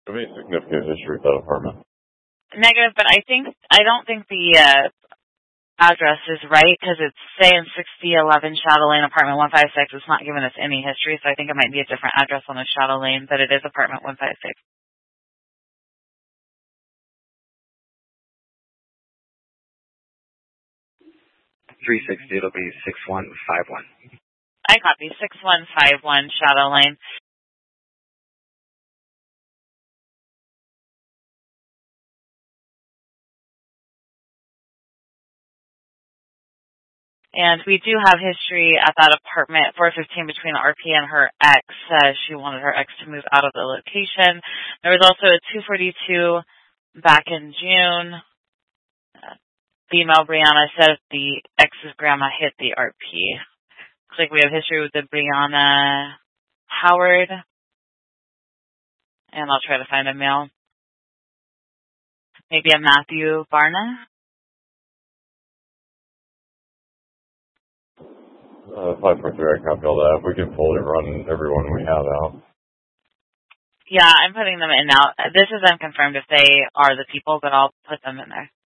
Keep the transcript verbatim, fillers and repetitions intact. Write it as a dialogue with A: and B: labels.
A: Any significant history with that apartment?
B: Negative, but I think I don't think the uh, address is right because it's saying sixty eleven Shadow Lane, apartment one five six. It's not giving us any history, so I think it might be a different address on the Shadow Lane, but it is apartment one five six.
C: three sixty, it'll be six one five one.
B: I copy. six one five one Shadow Lane. And we do have history at that apartment, four fifteen, between R P and her ex. Uh, she wanted her ex to move out of the location. There was also a two forty-two back in June. Uh, female Brianna says the ex's grandma hit the R P. Looks like we have history with the Brianna Howard. And I'll try to find a male. Maybe a Matthew Barna.
A: Uh, five point three, I copy all that. We can fully run everyone we have out.
B: Yeah, I'm putting them in now. This is unconfirmed if they are the people, but I'll put them in there.